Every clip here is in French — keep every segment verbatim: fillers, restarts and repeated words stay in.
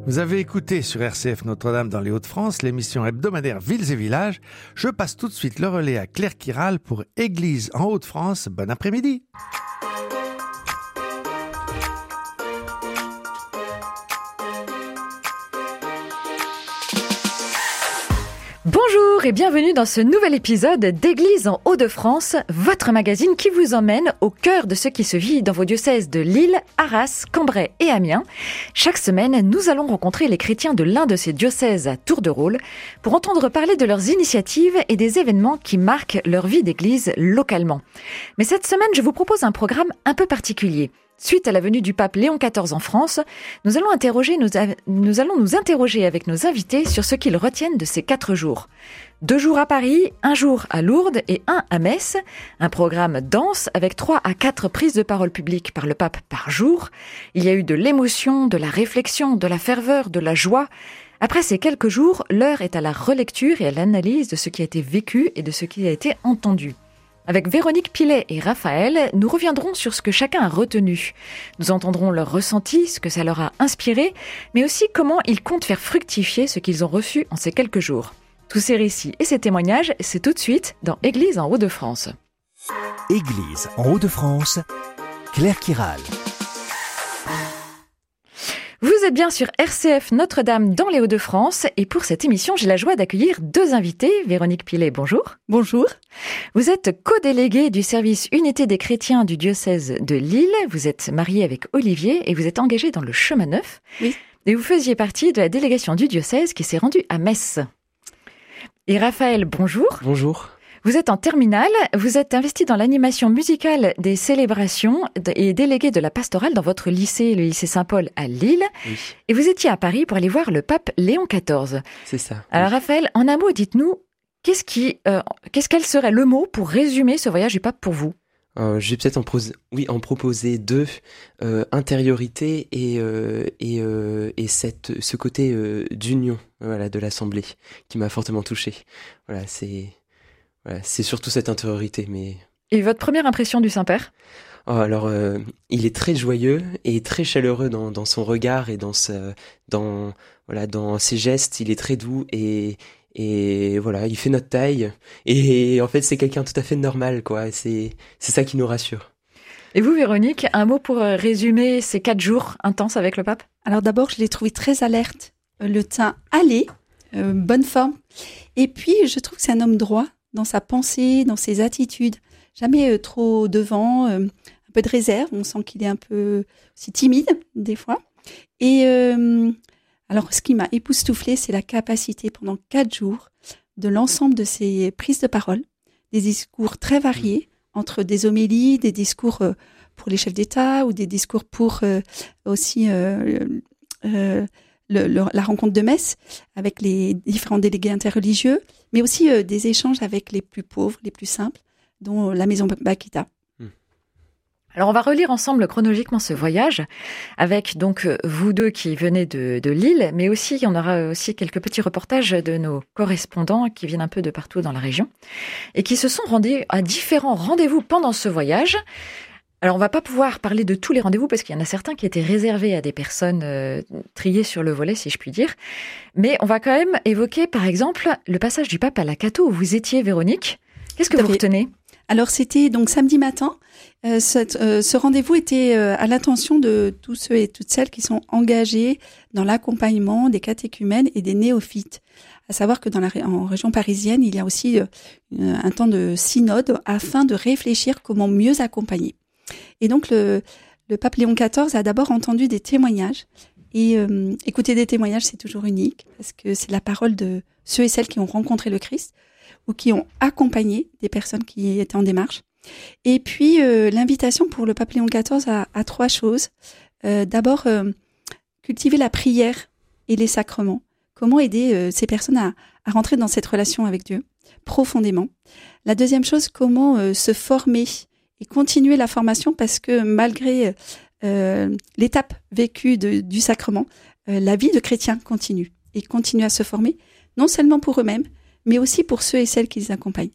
Vous avez écouté sur R C F Notre-Dame dans les Hauts-de-France l'émission hebdomadaire Villes et Villages. Je passe tout de suite le relais à Claire Kiral pour Église en Hauts-de-France. Bon après-midi. Bonjour et bienvenue dans ce nouvel épisode d'Église en Hauts-de-France, votre magazine qui vous emmène au cœur de ce qui se vit dans vos diocèses de Lille, Arras, Cambrai et Amiens. Chaque semaine, nous allons rencontrer les chrétiens de l'un de ces diocèses à tour de rôle pour entendre parler de leurs initiatives et des événements qui marquent leur vie d'église localement. Mais cette semaine, je vous propose un programme un peu particulier. Suite à la venue du pape Léon quatorze en France, nous allons, interroger nos, nous allons nous interroger avec nos invités sur ce qu'ils retiennent de ces quatre jours. Deux jours à Paris, un jour à Lourdes et un à Metz. Un programme dense avec trois à quatre prises de parole publiques par le pape par jour. Il y a eu de l'émotion, de la réflexion, de la ferveur, de la joie. Après ces quelques jours, l'heure est à la relecture et à l'analyse de ce qui a été vécu et de ce qui a été entendu. Avec Véronique Pilet et Raphaël, nous reviendrons sur ce que chacun a retenu. Nous entendrons leurs ressentis, ce que ça leur a inspiré, mais aussi comment ils comptent faire fructifier ce qu'ils ont reçu en ces quelques jours. Tous ces récits et ces témoignages, c'est tout de suite dans Église en Hauts-de-France. Église en Hauts-de-France, Claire Kiral. Vous êtes bien sur R C F Notre-Dame dans les Hauts-de-France et pour cette émission, j'ai la joie d'accueillir deux invités. Véronique Pilet, bonjour. Bonjour. Vous êtes co-déléguée du service Unité des chrétiens du diocèse de Lille. Vous êtes mariée avec Olivier et vous êtes engagée dans le chemin neuf. Oui. Et vous faisiez partie de la délégation du diocèse qui s'est rendue à Metz. Et Raphaël, bonjour. Bonjour. Vous êtes en terminale, vous êtes investi dans l'animation musicale des célébrations et délégué de la pastorale dans votre lycée, le lycée Saint-Paul à Lille. Oui. Et vous étiez à Paris pour aller voir le pape Léon quatorze. C'est ça. Alors oui. Raphaël, en un mot, dites-nous, qu'est-ce qui, euh, qu'est-ce quel serait le mot pour résumer ce voyage du pape pour vous ? Euh, je vais peut-être en, pros- oui, en proposer deux, euh, intériorité et, euh, et, euh, et cette, ce côté euh, d'union voilà, de l'Assemblée qui m'a fortement touché. Voilà, c'est... Voilà, c'est surtout cette intériorité, mais... Et votre première impression du Saint-Père ? Oh, alors, euh, il est très joyeux et très chaleureux dans, dans son regard et dans, ce, dans, voilà, dans ses gestes. Il est très doux et, et voilà, il fait notre taille. Et en fait, c'est quelqu'un tout à fait normal, quoi. C'est, c'est ça qui nous rassure. Et vous, Véronique, un mot pour résumer ces quatre jours intenses avec le pape ? Alors d'abord, je l'ai trouvé très alerte. Le teint allé, euh, bonne forme. Et puis, je trouve que c'est un homme droit dans sa pensée, dans ses attitudes. Jamais euh, trop devant, euh, un peu de réserve. On sent qu'il est un peu aussi timide, des fois. Et euh, alors, ce qui m'a époustouflée, c'est la capacité, pendant quatre jours, de l'ensemble de ses prises de parole, des discours très variés, entre des homélies, des discours euh, pour les chefs d'État, ou des discours pour euh, aussi euh, euh, le, le, la rencontre de Metz, avec les différents délégués interreligieux, mais aussi euh, des échanges avec les plus pauvres, les plus simples, dont la maison Bakita. Alors on va relire ensemble chronologiquement ce voyage avec donc vous deux qui venez de, de Lille, mais aussi on aura aussi quelques petits reportages de nos correspondants qui viennent un peu de partout dans la région et qui se sont rendus à différents rendez-vous pendant ce voyage. Alors on va pas pouvoir parler de tous les rendez-vous parce qu'il y en a certains qui étaient réservés à des personnes euh, triées sur le volet si je puis dire, mais on va quand même évoquer par exemple le passage du pape à la Cato où vous étiez Véronique. Qu'est-ce que vous retenez ? Alors c'était donc samedi matin. Euh, cette, euh, ce rendez-vous était euh, à l'attention de tous ceux et toutes celles qui sont engagés dans l'accompagnement des catéchumènes et des néophytes. À savoir que dans la en région parisienne, il y a aussi euh, un temps de synode afin de réfléchir comment mieux accompagner. Et donc le, le pape Léon quatorze a d'abord entendu des témoignages. Et euh, écouter des témoignages, c'est toujours unique parce que c'est la parole de ceux et celles qui ont rencontré le Christ ou qui ont accompagné des personnes qui étaient en démarche. Et puis, euh, l'invitation pour le pape Léon quatorze à, à trois choses. Euh, d'abord, euh, cultiver la prière et les sacrements. Comment aider euh, ces personnes à, à rentrer dans cette relation avec Dieu profondément. La deuxième chose, comment euh, se former et continuer la formation parce que malgré euh, l'étape vécue de, du sacrement, euh, la vie de chrétien continue et continue à se former, non seulement pour eux-mêmes, mais aussi pour ceux et celles qui les accompagnent.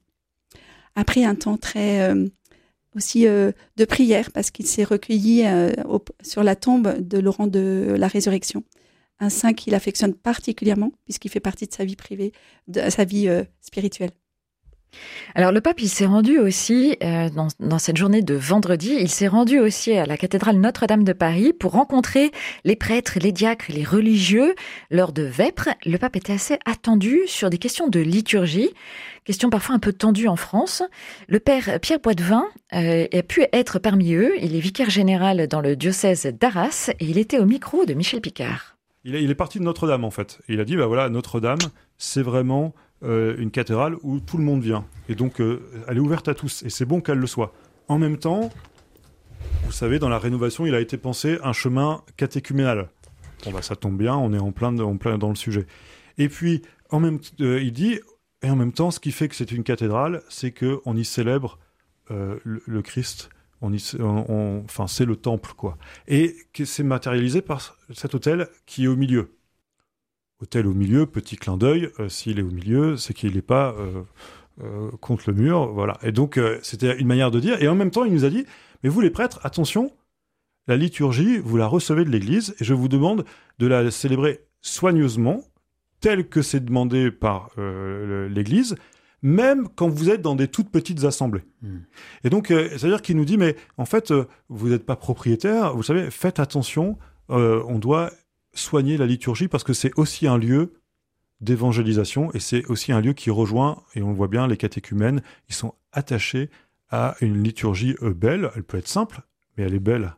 Après un temps très euh, aussi euh, de prière, parce qu'il s'est recueilli euh, au, sur la tombe de Laurent de la Résurrection, un saint qu'il affectionne particulièrement, puisqu'il fait partie de sa vie privée, de sa vie euh, spirituelle. Alors le pape, il s'est rendu aussi, euh, dans, dans cette journée de vendredi, il s'est rendu aussi à la cathédrale Notre-Dame de Paris pour rencontrer les prêtres, les diacres et les religieux lors de Vêpres. Le pape était assez attendu sur des questions de liturgie, questions parfois un peu tendues en France. Le père Pierre Poitvin euh, a pu être parmi eux. Il est vicaire général dans le diocèse d'Arras et il était au micro de Michel Picard. Il est, il est parti de Notre-Dame en fait. Et il a dit, bah voilà, Notre-Dame, c'est vraiment... Euh, une cathédrale où tout le monde vient. Et donc, euh, elle est ouverte à tous. Et c'est bon qu'elle le soit. En même temps, vous savez, dans la rénovation, il a été pensé un chemin catéchuménal. Bon, bah, ça tombe bien, on est en plein, de, en plein dans le sujet. Et puis, en même, euh, il dit, et en même temps, ce qui fait que c'est une cathédrale, c'est qu'on y célèbre euh, le, le Christ. On y, on, on, enfin, c'est le temple, quoi. Et que c'est matérialisé par cet autel qui est au milieu. Hôtel au milieu, petit clin d'œil, euh, s'il est au milieu, c'est qu'il n'est pas euh, euh, contre le mur, voilà. Et donc, euh, c'était une manière de dire. Et en même temps, il nous a dit, mais vous les prêtres, attention, la liturgie, vous la recevez de l'Église, et je vous demande de la célébrer soigneusement, telle que c'est demandé par euh, l'Église, même quand vous êtes dans des toutes petites assemblées. Mmh. Et donc, euh, c'est-à-dire qu'il nous dit, mais en fait, euh, vous n'êtes pas propriétaire, vous savez, faites attention, euh, on doit... soigner la liturgie parce que c'est aussi un lieu d'évangélisation et c'est aussi un lieu qui rejoint, et on le voit bien, les catéchumènes, ils sont attachés à une liturgie euh, belle, elle peut être simple, mais elle est belle.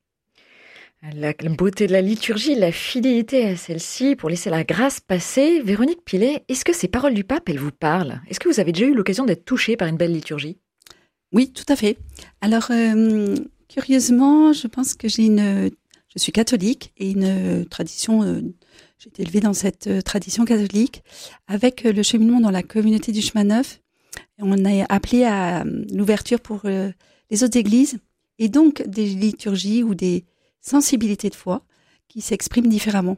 La beauté de la liturgie, la fidélité à celle-ci pour laisser la grâce passer. Véronique Pilet, est-ce que ces paroles du pape, elles vous parlent ? Est-ce que vous avez déjà eu l'occasion d'être touchée par une belle liturgie ? Oui, tout à fait. Alors, euh, curieusement, je pense que j'ai une... Je suis catholique et une euh, tradition, euh, j'ai été élevée dans cette euh, tradition catholique avec euh, le cheminement dans la communauté du chemin neuf. On a appelé à euh, l'ouverture pour euh, les autres églises et donc des liturgies ou des sensibilités de foi qui s'expriment différemment.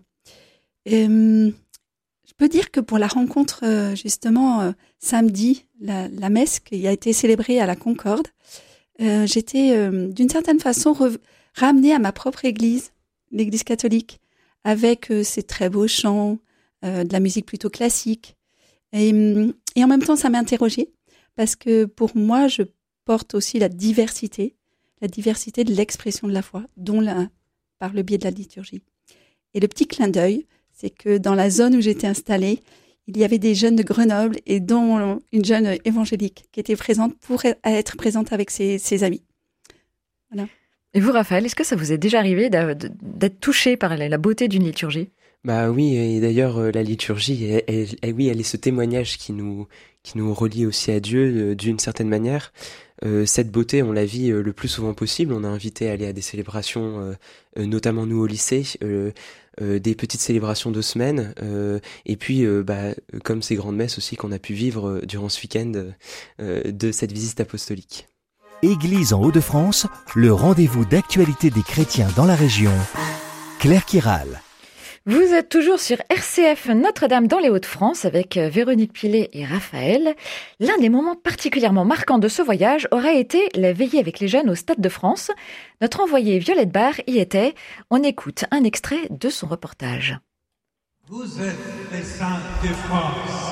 Euh, je peux dire que pour la rencontre, euh, justement, euh, samedi, la, la messe qui a été célébrée à la Concorde, euh, j'étais euh, d'une certaine façon... Rev- ramenée à ma propre église, l'église catholique, avec euh, ces très beaux chants, euh, de la musique plutôt classique. Et, et en même temps, ça m'a interrogée, parce que pour moi, je porte aussi la diversité, la diversité de l'expression de la foi, dont la, par le biais de la liturgie. Et le petit clin d'œil, c'est que dans la zone où j'étais installée, il y avait des jeunes de Grenoble, et dont une jeune évangélique qui était présente pour être présente avec ses, ses amis. Voilà. Et vous, Raphaël, est-ce que ça vous est déjà arrivé d'être touché par la beauté d'une liturgie ? Bah oui, et d'ailleurs la liturgie, elle, elle, elle, oui, elle est ce témoignage qui nous qui nous relie aussi à Dieu euh, d'une certaine manière. Euh, cette beauté, on la vit euh, le plus souvent possible. On a invité à aller à des célébrations, euh, euh, notamment nous au lycée, euh, euh, des petites célébrations de semaine, euh, et puis euh, bah, comme ces grandes messes aussi qu'on a pu vivre euh, durant ce week-end euh, de cette visite apostolique. Église en Hauts-de-France, le rendez-vous d'actualité des chrétiens dans la région. Claire Kiral. Vous êtes toujours sur R C F Notre-Dame dans les Hauts-de-France avec Véronique Pilet et Raphaël. L'un des moments particulièrement marquants de ce voyage aurait été la veillée avec les jeunes au Stade de France. Notre envoyée Violette Barre y était. On écoute un extrait de son reportage. Vous êtes les saints de France.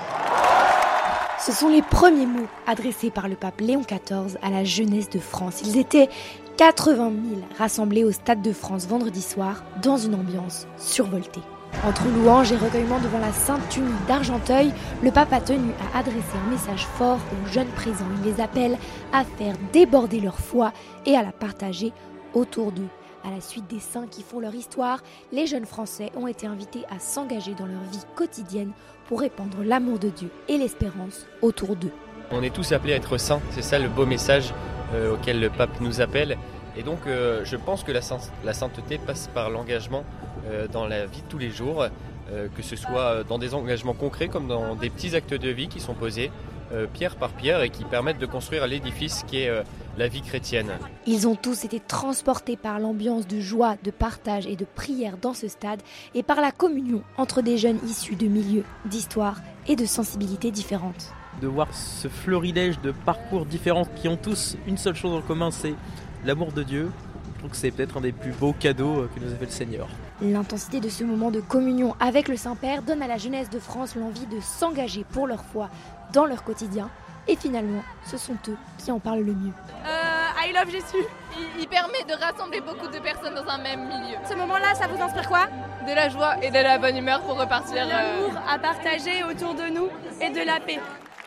Ce sont les premiers mots adressés par le pape Léon quatorze à la jeunesse de France. Ils étaient quatre-vingt mille rassemblés au Stade de France vendredi soir dans une ambiance survoltée. Entre louanges et recueillements devant la Sainte Tunique d'Argenteuil, le pape a tenu à adresser un message fort aux jeunes présents. Il les appelle à faire déborder leur foi et à la partager autour d'eux. À la suite des saints qui font leur histoire, les jeunes Français ont été invités à s'engager dans leur vie quotidienne pour répandre l'amour de Dieu et l'espérance autour d'eux. On est tous appelés à être saints, c'est ça le beau message euh, auquel le pape nous appelle. Et donc euh, je pense que la, saint- la sainteté passe par l'engagement euh, dans la vie de tous les jours, euh, que ce soit dans des engagements concrets comme dans des petits actes de vie qui sont posés euh, pierre par pierre et qui permettent de construire l'édifice qui est euh, la vie chrétienne. Ils ont tous été transportés par l'ambiance de joie, de partage et de prière dans ce stade et par la communion entre des jeunes issus de milieux, d'histoires et de sensibilités différentes. De voir ce florilège de parcours différents qui ont tous une seule chose en commun, c'est l'amour de Dieu, trouve que c'est peut-être un des plus beaux cadeaux que nous a fait le Seigneur. L'intensité de ce moment de communion avec le Saint-Père donne à la jeunesse de France l'envie de s'engager pour leur foi dans leur quotidien. Et finalement, ce sont eux qui en parlent le mieux. Euh, I love Jésus. Il, il permet de rassembler beaucoup de personnes dans un même milieu. Ce moment-là, ça vous inspire quoi ? De la joie et de la bonne humeur pour repartir. De l'amour euh... à partager autour de nous et de la paix.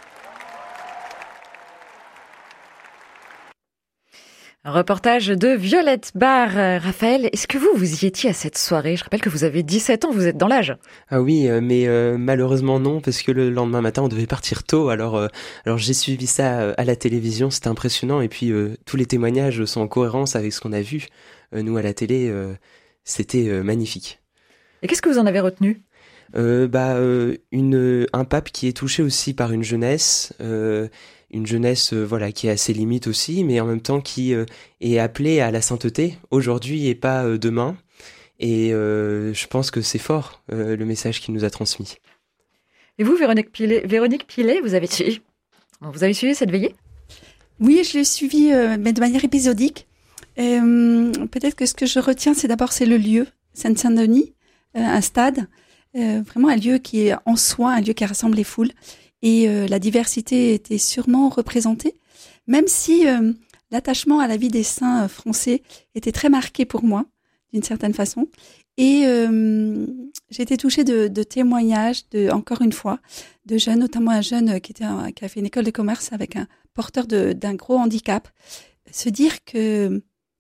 Un reportage de Violette Barre. Euh, Raphaël, est-ce que vous, vous y étiez à cette soirée ? Je rappelle que vous avez dix-sept ans, vous êtes dans l'âge. Ah oui, euh, mais euh, malheureusement non, parce que le lendemain matin, on devait partir tôt. Alors, euh, alors j'ai suivi ça euh, à la télévision, c'était impressionnant. Et puis, euh, tous les témoignages sont en cohérence avec ce qu'on a vu. Euh, nous, à la télé, euh, c'était euh, magnifique. Et qu'est-ce que vous en avez retenu ? euh, bah, euh, une, un pape qui est touché aussi par une jeunesse... Euh, une jeunesse euh, voilà qui est à ses limites aussi, mais en même temps qui euh, est appelée à la sainteté aujourd'hui et pas euh, demain. Et euh, je pense que c'est fort euh, le message qu'il nous a transmis. Et vous, Véronique Pilet, Véronique Pilet, vous avez suivi, vous avez suivi cette veillée ? Oui, je l'ai suivi, euh, mais de manière épisodique. Euh, peut-être que ce que je retiens, c'est d'abord c'est le lieu, Seine-Saint-Denis, euh, un stade, euh, vraiment un lieu qui est en soi, un lieu qui rassemble les foules. Et euh, la diversité était sûrement représentée, même si euh, l'attachement à la vie des saints français était très marqué pour moi, d'une certaine façon. Et euh, j'ai été touchée de, de témoignages, de, encore une fois, de jeunes, notamment un jeune qui, était un, qui a fait une école de commerce avec un porteur de, d'un gros handicap. Se dire que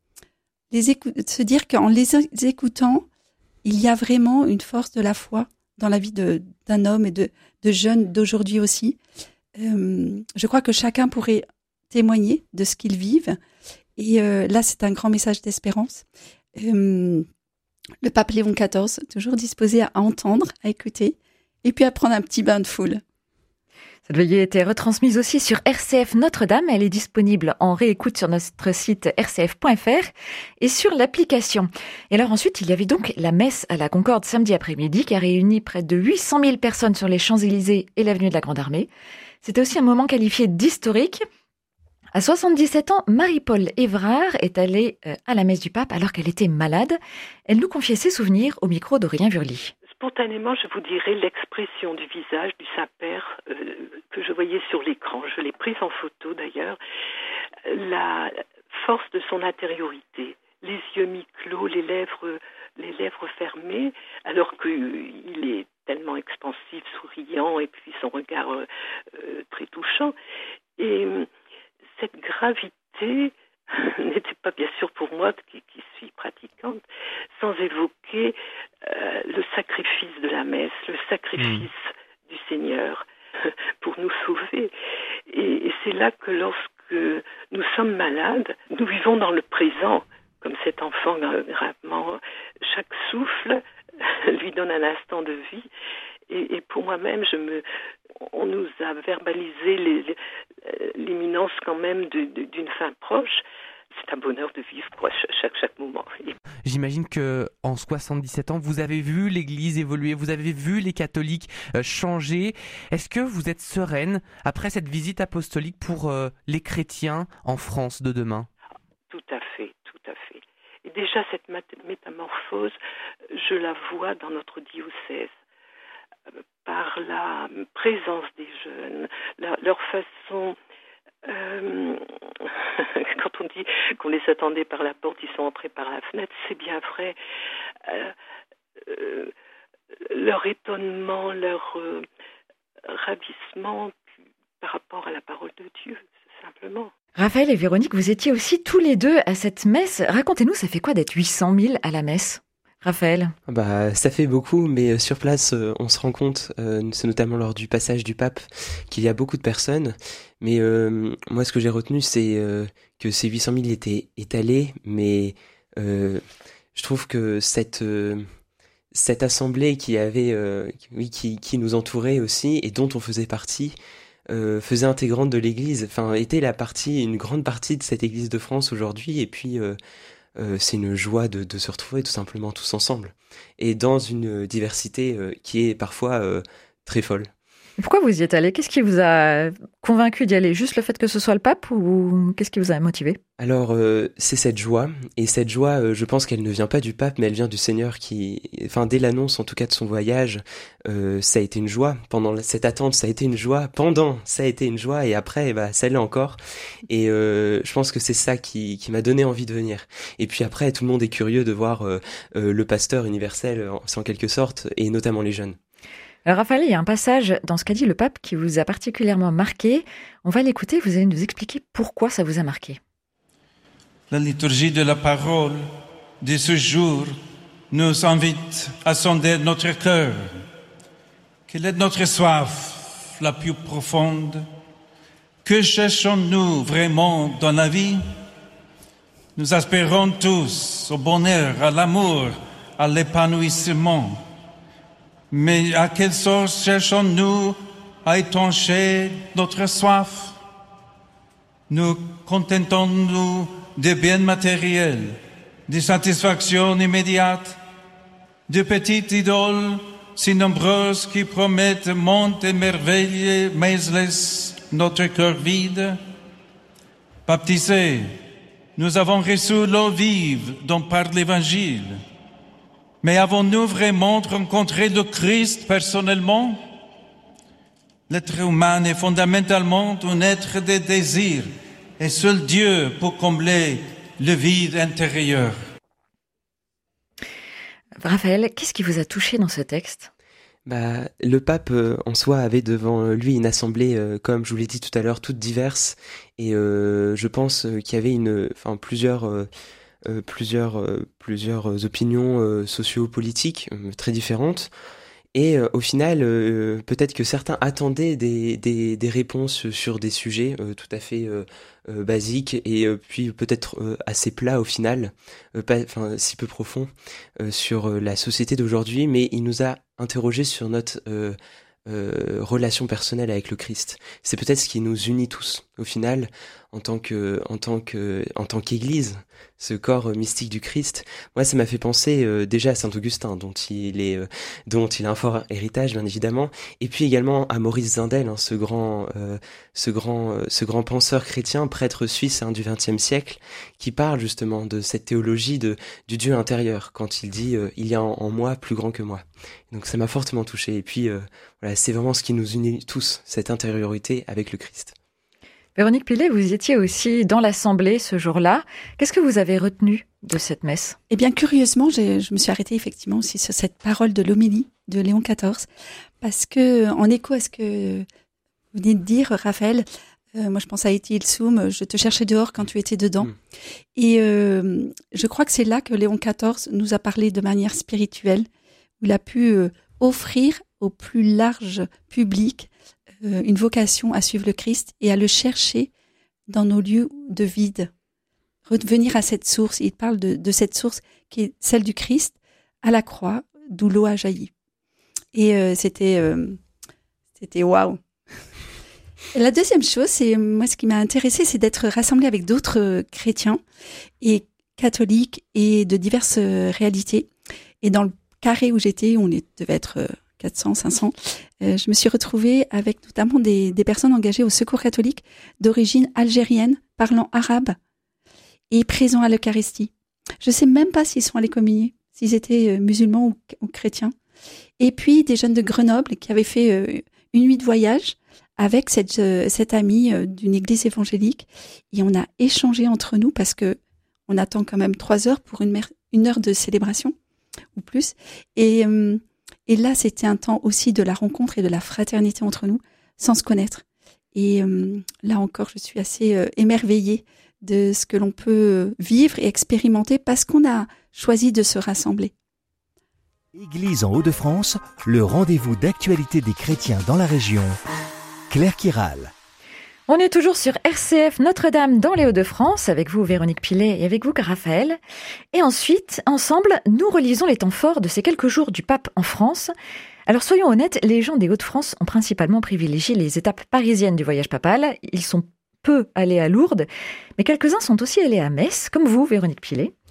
les écou- se dire qu'en les écoutant, il y a vraiment une force de la foi dans la vie de, d'un homme et de, de jeunes d'aujourd'hui aussi. Euh, je crois que chacun pourrait témoigner de ce qu'ils vivent. Et euh, là, c'est un grand message d'espérance. Euh, le pape Léon quatorze, toujours disposé à entendre, à écouter, et puis à prendre un petit bain de foule. Cette veillée a été retransmise aussi sur R C F Notre-Dame. Elle est disponible en réécoute sur notre site r c f point f r et sur l'application. Et alors ensuite, il y avait donc la messe à la Concorde samedi après-midi qui a réuni près de huit cent mille personnes sur les Champs-Élysées et l'avenue de la Grande Armée. C'était aussi un moment qualifié d'historique. À soixante-dix-sept ans, Marie-Paul Évrard est allée à la messe du pape alors qu'elle était malade. Elle nous confiait ses souvenirs au micro d'Aurélien Vurly. Spontanément, je vous dirais l'expression du visage du Saint-Père euh, que je voyais sur l'écran. Je l'ai prise en photo d'ailleurs. La force de son intériorité, les yeux mi-clos, les lèvres, les lèvres fermées, alors qu'il est tellement expansif, souriant, et puis son regard euh, très touchant. Et cette gravité n'était pas bien sûr pour moi, qui, qui suis pratiquante, sans évoquer euh, le sacrifice de la messe, le sacrifice mmh. du Seigneur pour nous sauver. Et, et c'est là que lorsque nous sommes malades, nous vivons dans le présent, comme cet enfant gravement, chaque souffle lui donne un instant de vie. Et, et pour moi-même, je me, on nous a verbalisé les, les, l'imminence quand même de, de, d'une fin proche. C'est un bonheur de vivre quoi, chaque, chaque moment. J'imagine qu'en soixante-dix-sept ans, vous avez vu l'Église évoluer, vous avez vu les catholiques euh, changer. Est-ce que vous êtes sereine après cette visite apostolique pour euh, les chrétiens en France de demain ? Tout à fait, tout à fait. Et déjà, cette métamorphose, je la vois dans notre diocèse. Par la présence des jeunes, la, leur façon, euh, quand on dit qu'on les attendait par la porte, ils sont entrés par la fenêtre, c'est bien vrai. Euh, euh, leur étonnement, leur euh, ravissement par rapport à la parole de Dieu, simplement. Raphaël et Véronique, vous étiez aussi tous les deux à cette messe. Racontez-nous, ça fait quoi d'être huit cent mille à la messe ? Raphaël ? Bah, ça fait beaucoup, mais sur place, euh, on se rend compte, euh, c'est notamment lors du passage du pape, qu'il y a beaucoup de personnes. Mais euh, moi, ce que j'ai retenu, c'est euh, que ces huit cent mille étaient étalés, mais euh, je trouve que cette euh, cette assemblée qui avait, euh, oui, qui qui nous entourait aussi et dont on faisait partie, euh, faisait intégrante de l'Église. Enfin, était la partie, une grande partie de cette Église de France aujourd'hui. Et puis euh, Euh, c'est une joie de, de se retrouver tout simplement tous ensemble et dans une diversité euh, qui est parfois euh, très folle. Pourquoi vous y êtes allé? Qu'est-ce qui vous a convaincu d'y aller? Juste le fait que ce soit le pape ou qu'est-ce qui vous a motivé? Alors, euh, c'est cette joie. Et cette joie, euh, je pense qu'elle ne vient pas du pape, mais elle vient du Seigneur qui... Enfin, dès l'annonce, en tout cas, de son voyage, euh, ça a été une joie. Pendant cette attente, ça a été une joie. Pendant, ça a été une joie. Et après, bah, ça l'est encore. Et euh, je pense que c'est ça qui, qui m'a donné envie de venir. Et puis après, tout le monde est curieux de voir euh, euh, le pasteur universel, en quelque sorte, et notamment les jeunes. Alors Raphaël, il y a un passage dans ce qu'a dit le pape qui vous a particulièrement marqué. On va l'écouter, vous allez nous expliquer pourquoi ça vous a marqué. La liturgie de la parole de ce jour nous invite à sonder notre cœur. Quelle est notre soif la plus profonde? Que cherchons-nous vraiment dans la vie? Nous aspirons tous au bonheur, à l'amour, à l'épanouissement. Mais à quelle source cherchons-nous à étancher notre soif? Nous contentons-nous des biens matériels, des satisfactions immédiates, de petites idoles si nombreuses qui promettent monts et merveilles, mais laissent notre cœur vide? Baptisés, nous avons reçu l'eau vive dont parle l'Évangile. Mais avons-nous vraiment rencontré le Christ personnellement? L'être humain est fondamentalement un être de désir, et seul Dieu peut combler le vide intérieur. Raphaël, qu'est-ce qui vous a touché dans ce texte? Bah, le pape euh, en soi avait devant lui une assemblée, euh, comme je vous l'ai dit tout à l'heure, toutes diverses, et euh, je pense euh, qu'il y avait une, enfin plusieurs. Euh, Euh, plusieurs, euh, plusieurs opinions euh, socio-politiques euh, très différentes. Et euh, au final, euh, peut-être que certains attendaient des, des, des réponses sur des sujets euh, tout à fait euh, euh, basiques et euh, puis peut-être euh, assez plats au final, euh, pas, enfin, si peu profonds euh, sur euh, la société d'aujourd'hui, mais il nous a interrogés sur notre euh, euh, relation personnelle avec le Christ. C'est peut-être ce qui nous unit tous au final en tant que, en tant que, en tant qu'Église. Ce corps mystique du Christ, moi ça m'a fait penser euh, déjà à Saint Augustin, dont il est, euh, dont il a un fort héritage bien évidemment, et puis également à Maurice Zindel, hein, ce grand, euh, ce grand, euh, ce grand penseur chrétien, prêtre suisse hein, du vingtième siècle, qui parle justement de cette théologie de du Dieu intérieur quand il dit euh, il y a en, en moi plus grand que moi. Donc ça m'a fortement touché. Et puis euh, voilà, c'est vraiment ce qui nous unit tous, cette intériorité avec le Christ. Véronique Pilet, vous étiez aussi dans l'Assemblée ce jour-là. Qu'est-ce que vous avez retenu de cette messe? Eh bien, curieusement, j'ai, je me suis arrêtée effectivement aussi sur cette parole de l'homélie de Léon quatorze, parce que, en écho à ce que vous venez de dire, Raphaël, euh, moi je pense à Eti Ilsoum, je te cherchais dehors quand tu étais dedans. Mmh. Et euh, je crois que c'est là que Léon quatorze nous a parlé de manière spirituelle, où il a pu euh, offrir au plus large public une vocation à suivre le Christ et à le chercher dans nos lieux de vide. Revenir à cette source. Il parle de, de cette source qui est celle du Christ à la croix, d'où l'eau a jailli. Et euh, c'était, euh, c'était waouh. La deuxième chose, c'est moi ce qui m'a intéressée, c'est d'être rassemblée avec d'autres chrétiens et catholiques et de diverses réalités. Et dans le carré où j'étais, on devait être quatre cents, cinq cents. Euh, je me suis retrouvée avec notamment des, des personnes engagées au Secours catholique d'origine algérienne, parlant arabe et présents à l'Eucharistie. Je ne sais même pas s'ils sont allés communier, s'ils étaient musulmans ou, ou chrétiens. Et puis des jeunes de Grenoble qui avaient fait euh, une nuit de voyage avec cette, euh, cette amie euh, d'une église évangélique. Et on a échangé entre nous parce que on attend quand même trois heures pour une, mer- une heure de célébration ou plus. Et... Euh, Et là, c'était un temps aussi de la rencontre et de la fraternité entre nous, sans se connaître. Et euh, là encore, je suis assez euh, émerveillée de ce que l'on peut vivre et expérimenter parce qu'on a choisi de se rassembler. Église en Hauts-de-France, le rendez-vous d'actualité des chrétiens dans la région. Claire Kiral. On est toujours sur R C F Notre-Dame dans les Hauts-de-France, avec vous Véronique Pilet et avec vous Raphaël. Et ensuite, ensemble, nous relisons les temps forts de ces quelques jours du pape en France. Alors soyons honnêtes, les gens des Hauts-de-France ont principalement privilégié les étapes parisiennes du voyage papal. Ils sont peu allés à Lourdes, mais quelques-uns sont aussi allés à Metz, comme vous Véronique Pilet. Oui.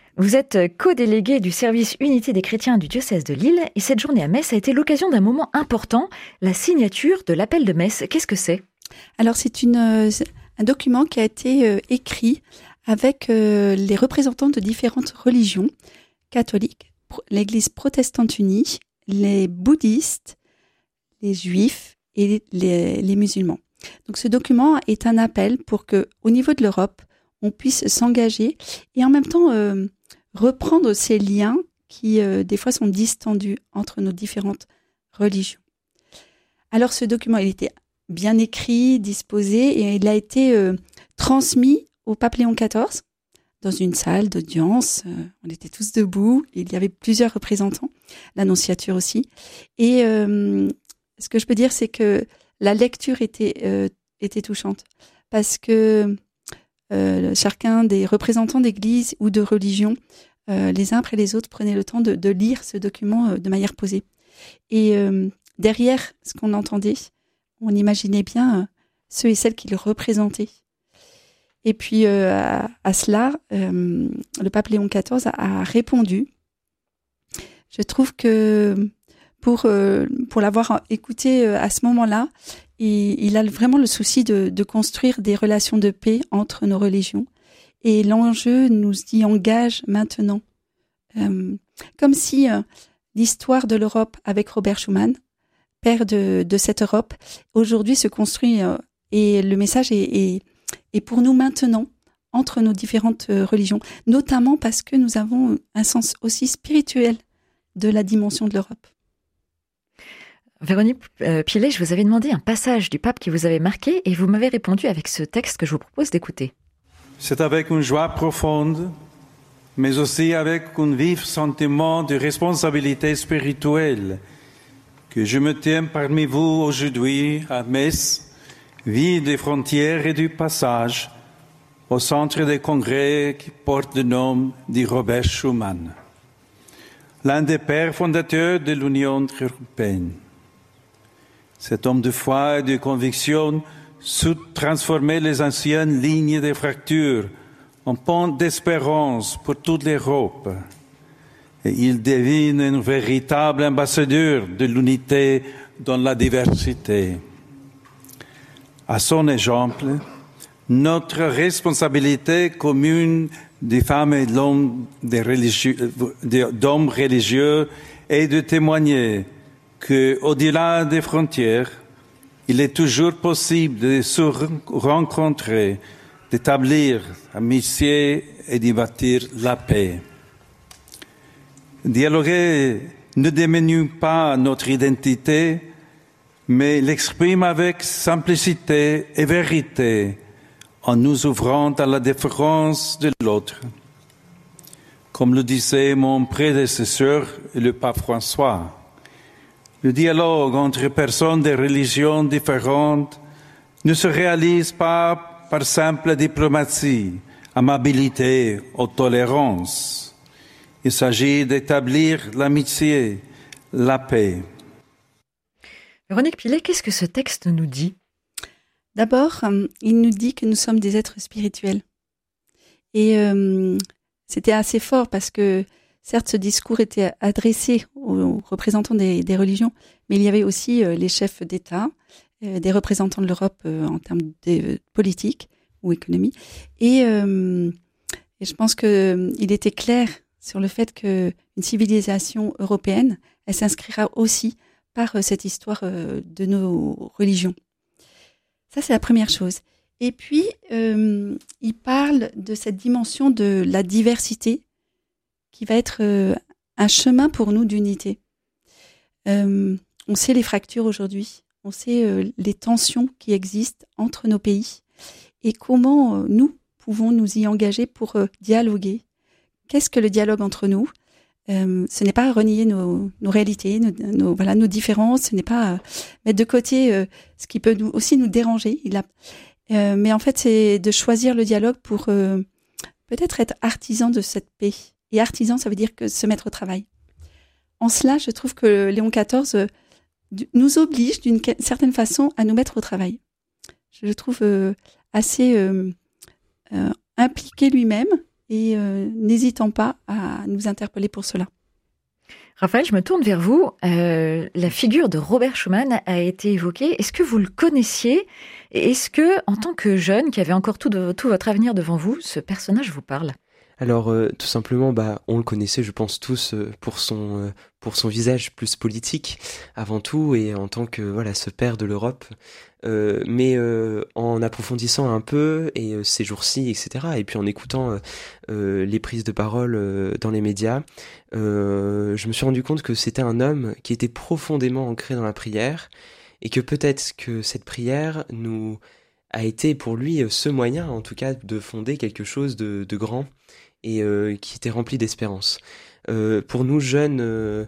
Vous êtes co-délégué du service Unité des chrétiens du diocèse de Lille et cette journée à Metz a été l'occasion d'un moment important, la signature de l'appel de Metz. Qu'est-ce que c'est ? Alors c'est une, euh, un document qui a été euh, écrit avec euh, les représentants de différentes religions catholiques, pro- l'Église protestante unie, les bouddhistes, les juifs et les, les musulmans. Donc ce document est un appel pour que, au niveau de l'Europe, on puisse s'engager et en même temps euh, reprendre ces liens qui, euh, des fois, sont distendus entre nos différentes religions. Alors, ce document, il était bien écrit, disposé, et il a été euh, transmis au pape Léon quatorze dans une salle d'audience. Euh, on était tous debout, il y avait plusieurs représentants, l'annonciature aussi. Et euh, ce que je peux dire, c'est que la lecture était, euh, était touchante, parce que Euh, chacun des représentants d'église ou de religion, euh, les uns après les autres, prenaient le temps de, de lire ce document euh, de manière posée. Et euh, derrière ce qu'on entendait, on imaginait bien euh, ceux et celles qui le représentaient. Et puis euh, à, à cela, euh, le pape Léon quatorze a, a répondu. Je trouve que pour, euh, pour l'avoir écouté euh, à ce moment-là, Et il a vraiment le souci de, de construire des relations de paix entre nos religions. Et l'enjeu nous y engage maintenant. Euh, comme si euh, l'histoire de l'Europe avec Robert Schuman, père de, de cette Europe, aujourd'hui se construit. Euh, et le message est, est, est pour nous maintenant entre nos différentes euh, religions, notamment parce que nous avons un sens aussi spirituel de la dimension de l'Europe. Véronique Pilet, je vous avais demandé un passage du pape qui vous avait marqué et vous m'avez répondu avec ce texte que je vous propose d'écouter. C'est avec une joie profonde, mais aussi avec un vif sentiment de responsabilité spirituelle que je me tiens parmi vous aujourd'hui à Metz, ville des frontières et du passage, au centre des congrès qui porte le nom de Robert Schuman, l'un des pères fondateurs de l'Union européenne. Cet homme de foi et de conviction sut transformer les anciennes lignes de fracture en pont d'espérance pour toute l'Europe. Et il devient un véritable ambassadeur de l'unité dans la diversité. À son exemple, notre responsabilité commune des femmes et d'hommes religieux est de témoigner qu'au-delà des frontières, il est toujours possible de se rencontrer, d'établir amitié et d'y bâtir la paix. Dialoguer ne diminue pas notre identité, mais l'exprime avec simplicité et vérité, en nous ouvrant à la différence de l'autre. Comme le disait mon prédécesseur, le pape François, le dialogue entre personnes de religions différentes ne se réalise pas par simple diplomatie, amabilité ou tolérance. Il s'agit d'établir l'amitié, la paix. Véronique Pilet, qu'est-ce que ce texte nous dit ? D'abord, euh, il nous dit que nous sommes des êtres spirituels. Et euh, c'était assez fort parce que certes, ce discours était adressé aux représentants des, des religions, mais il y avait aussi euh, les chefs d'État, euh, des représentants de l'Europe euh, en termes de euh, politique ou économie. Et, euh, et je pense qu'il était clair sur le fait qu'une civilisation européenne, elle s'inscrira aussi par euh, cette histoire euh, de nos religions. Ça, c'est la première chose. Et puis, euh, il parle de cette dimension de la diversité qui va être euh, un chemin pour nous d'unité. Euh, on sait les fractures aujourd'hui, on sait euh, les tensions qui existent entre nos pays et comment euh, nous pouvons nous y engager pour euh, dialoguer. Qu'est-ce que le dialogue entre nous ? euh, Ce n'est pas renier nos, nos réalités, nos, nos, voilà, nos différences, ce n'est pas euh, mettre de côté euh, ce qui peut nous, aussi nous déranger. Il a, euh, mais en fait, c'est de choisir le dialogue pour euh, peut-être être artisan de cette paix. Et artisan, ça veut dire que se mettre au travail. En cela, je trouve que Léon quatorze euh, nous oblige d'une certaine façon à nous mettre au travail. Je le trouve euh, assez euh, euh, impliqué lui-même et euh, n'hésitant pas à nous interpeller pour cela. Raphaël, je me tourne vers vous. Euh, la figure de Robert Schuman a été évoquée. Est-ce que vous le connaissiez ? Et est-ce que, en tant que jeune, qui avait encore tout, de, tout votre avenir devant vous, ce personnage vous parle ? Alors, euh, tout simplement, bah, on le connaissait, je pense, tous euh, pour son euh, pour son visage plus politique, avant tout, et en tant que voilà ce père de l'Europe. Euh, mais euh, en approfondissant un peu, et euh, ces jours-ci, et cetera, et puis en écoutant euh, euh, les prises de parole euh, dans les médias, euh, je me suis rendu compte que c'était un homme qui était profondément ancré dans la prière, et que peut-être que cette prière nous a été pour lui ce moyen, en tout cas, de fonder quelque chose de, de grand, et euh, qui était rempli d'espérance. Euh, pour nous jeunes, euh,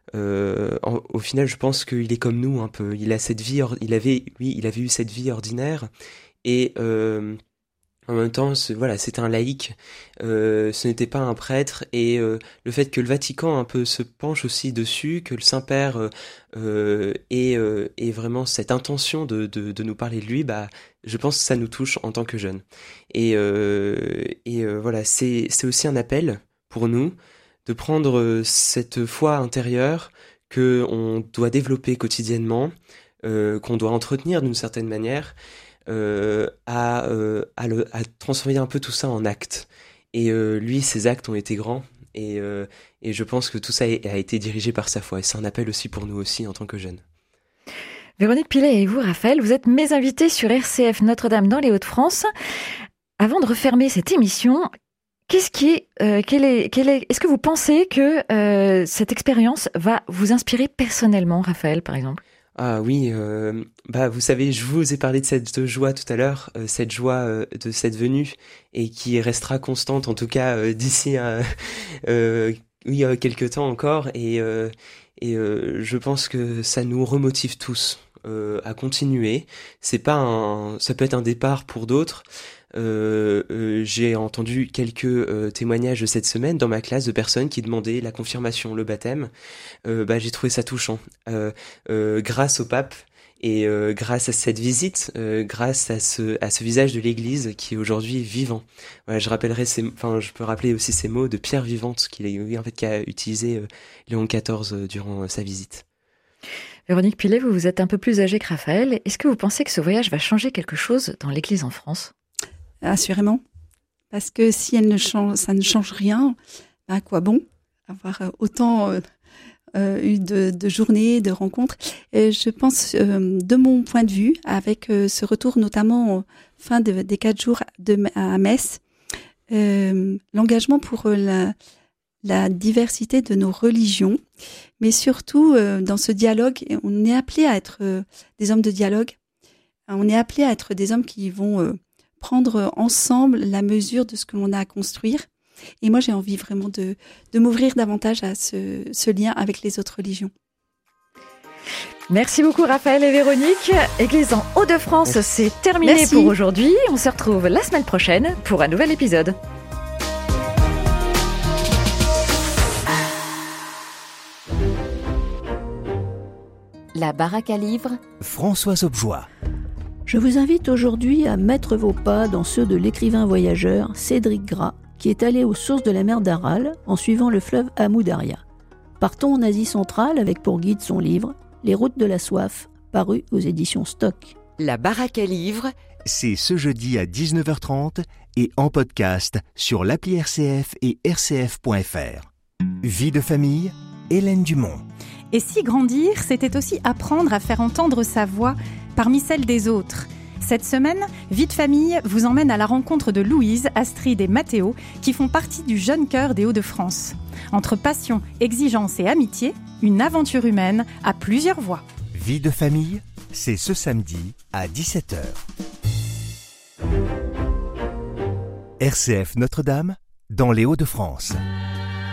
euh, en, au final, je pense qu'il est comme nous un peu. Il a cette vie, or, il avait, oui, il avait eu cette vie ordinaire, et euh, en même temps, ce, voilà, c'était un laïc. Euh, ce n'était pas un prêtre, et euh, le fait que le Vatican un peu se penche aussi dessus, que le Saint-Père euh, euh, ait, euh, ait vraiment cette intention de, de, de nous parler de lui, bah, je pense que ça nous touche en tant que jeunes. Et, euh, et euh, voilà, c'est, c'est aussi un appel pour nous de prendre cette foi intérieure que on doit développer quotidiennement, euh, qu'on doit entretenir d'une certaine manière, euh, à, euh, à, le, à transformer un peu tout ça en actes. Et euh, lui, ses actes ont été grands, et, euh, et je pense que tout ça a été dirigé par sa foi. Et c'est un appel aussi pour nous aussi en tant que jeunes. Véronique Pilet et vous, Raphaël, vous êtes mes invités sur R C F Notre-Dame dans les Hauts-de-France. Avant de refermer cette émission, qu'est-ce qui est, euh, quel est, quel est, est-ce que vous pensez que euh, cette expérience va vous inspirer personnellement, Raphaël, par exemple ? Ah oui, euh, bah vous savez, je vous ai parlé de cette joie tout à l'heure, euh, cette joie euh, de cette venue, et qui restera constante, en tout cas euh, d'ici à euh, oui, euh, quelques temps encore, et euh, et euh, je pense que ça nous remotive tous. Euh, à continuer. C'est pas un, ça peut être un départ pour d'autres. Euh, euh, j'ai entendu quelques euh, témoignages cette semaine dans ma classe de personnes qui demandaient la confirmation, le baptême. Euh, bah, j'ai trouvé ça touchant. Euh, euh, grâce au pape et euh, grâce à cette visite, euh, grâce à ce, à ce visage de l'Église qui est aujourd'hui vivant. Voilà, je rappellerai ces, enfin, je peux rappeler aussi ces mots de pierre vivante qu'il a, en fait, qu'a utilisé euh, Léon quatorze euh, durant euh, sa visite. Véronique Pilet, vous, vous êtes un peu plus âgée que Raphaël. Est-ce que vous pensez que ce voyage va changer quelque chose dans l'Église en France ? Assurément. Parce que si elle ne change, ça ne change rien, ben à quoi bon avoir autant euh, euh, eu de, de journées, de rencontres. Et je pense, euh, de mon point de vue, avec euh, ce retour notamment euh, fin de, des quatre jours de, à Metz, euh, l'engagement pour euh, la... la diversité de nos religions, mais surtout euh, dans ce dialogue, on est appelé à être euh, des hommes de dialogue, on est appelé à être des hommes qui vont euh, prendre ensemble la mesure de ce que l'on a à construire. Et moi, j'ai envie vraiment de, de m'ouvrir davantage à ce, ce lien avec les autres religions. Merci beaucoup Raphaël et Véronique. Église en Hauts-de-France, Merci. C'est terminé Merci. Pour aujourd'hui. On se retrouve la semaine prochaine pour un nouvel épisode. La baraque à livres, Françoise Objoie. Je vous invite aujourd'hui à mettre vos pas dans ceux de l'écrivain voyageur Cédric Gras, qui est allé aux sources de la mer d'Aral en suivant le fleuve Amu Darya. Partons en Asie centrale avec pour guide son livre « Les routes de la soif », paru aux éditions Stock. La baraque à livres, c'est ce jeudi à dix-neuf heures trente et en podcast sur l'appli R C F et R C F point F R. Vie de famille, Hélène Dumont. Et si grandir, c'était aussi apprendre à faire entendre sa voix parmi celles des autres. Cette semaine, Vie de famille vous emmène à la rencontre de Louise, Astrid et Mathéo, qui font partie du jeune chœur des Hauts-de-France. Entre passion, exigence et amitié, une aventure humaine à plusieurs voix. Vie de famille, c'est ce samedi à dix-sept heures. R C F Notre-Dame, dans les Hauts-de-France.